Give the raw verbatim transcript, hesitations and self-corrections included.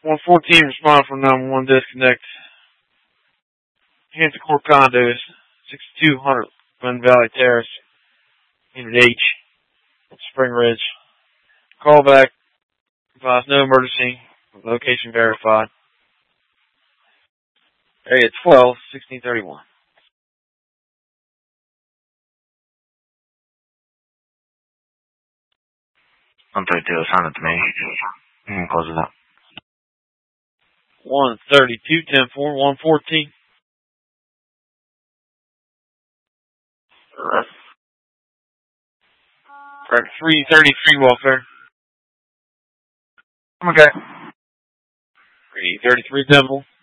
one fourteen, respond from nine one one, disconnect. Hampton Court Condos, sixty-two hundred Glen Valley Terrace, Unit H, Spring Ridge. Call back, advise no emergency, location verified. Area twelve, sixteen thirty-one. one thirty-two, assign it to me. You can close it up. one thirty-two, ten four, one fourteen. Correct. three thirty-three welfare. Okay. three thirty-three Temple.